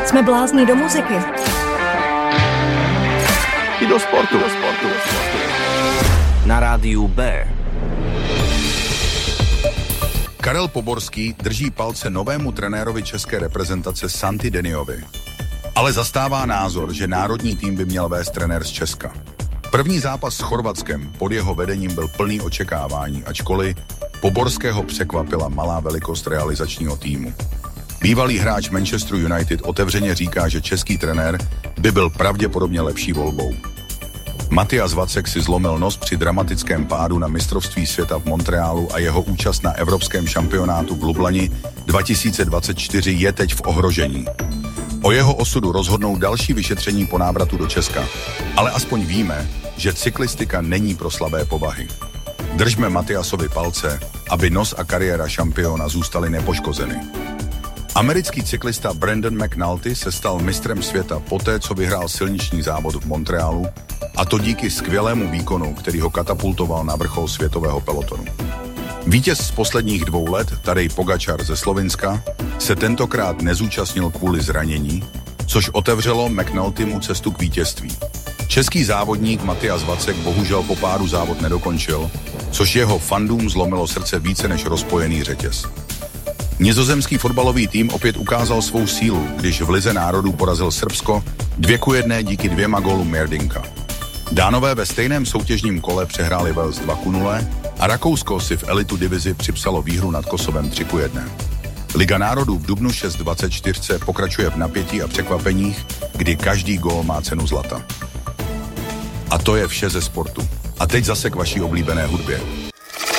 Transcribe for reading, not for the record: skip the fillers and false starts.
Jsme blázni do muziky. I do sportu. Na rádiu B. Karel Poborský drží palce novému trenérovi české reprezentace Santi Deniovi. Ale zastává názor, že národní tým by měl vést trenér z Česka. První zápas s Chorvatskem pod jeho vedením byl plný očekávání, ačkoliv Poborského překvapila malá velikost realizačního týmu. Bývalý hráč Manchesteru United otevřeně říká, že český trenér by byl pravděpodobně lepší volbou. Matias Vacek si zlomil nos při dramatickém pádu na mistrovství světa v Montrealu a jeho účast na evropském šampionátu v Lublani 2024 je teď v ohrožení. O jeho osudu rozhodnou další vyšetření po návratu do Česka, ale aspoň víme, že cyklistika není pro slabé povahy. Držme Matiasovi palce, aby nos a kariéra šampiona zůstaly nepoškozeny. Americký cyklista Brandon McNulty se stal mistrem světa poté, co vyhrál silniční závod v Montrealu, a to díky skvělému výkonu, který ho katapultoval na vrchol světového pelotonu. Vítěz z posledních 2 let, Tadej Pogačar ze Slovinska, se tentokrát nezúčastnil kvůli zranění, což otevřelo McNultymu cestu k vítězství. Český závodník Matias Vacek bohužel po pádu závod nedokončil, což jeho fandům zlomilo srdce více než rozpojený řetěz. Nizozemský fotbalový tým opět ukázal svou sílu, když v Lize národů porazil Srbsko 2:1 díky 2 gólům Merdinka. Dánové ve stejném soutěžním kole přehráli Wales 2:0 a Rakousko si v elitu divizi připsalo výhru nad Kosovem 3:1. Liga národů v dubnu 6:24 pokračuje v napětí a překvapeních, kdy každý gól má cenu zlata. A to je vše ze sportu. A teď zase k vaší oblíbené hudbě.